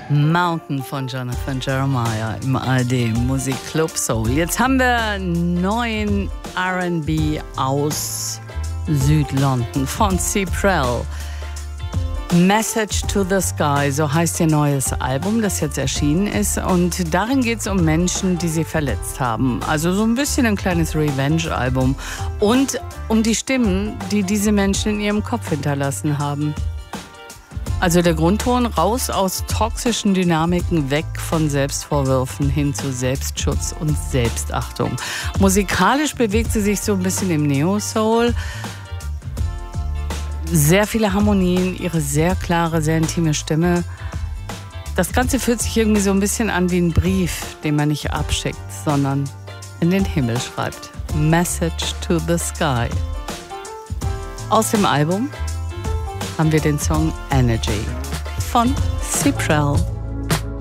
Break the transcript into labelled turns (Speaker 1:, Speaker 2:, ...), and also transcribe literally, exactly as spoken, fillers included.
Speaker 1: Mountain von Jonathan Jeremiah im A R D Musikclub Soul. Jetzt haben wir neuen R and B aus Südlondon von Cyprell. Message to the Sky, so heißt ihr neues Album, das jetzt erschienen ist. Und darin geht es um Menschen, die sie verletzt haben. Also so ein bisschen ein kleines Revenge-Album. Und um die Stimmen, die diese Menschen in ihrem Kopf hinterlassen haben. Also der Grundton: raus aus toxischen Dynamiken, weg von Selbstvorwürfen hin zu Selbstschutz und Selbstachtung. Musikalisch bewegt sie sich so ein bisschen im Neo-Soul. Sehr viele Harmonien, ihre sehr klare, sehr intime Stimme. Das Ganze fühlt sich irgendwie so ein bisschen an wie ein Brief, den man nicht abschickt, sondern in den Himmel schreibt. Message to the Sky. Aus dem Album haben wir den Song Energy von Cyprell.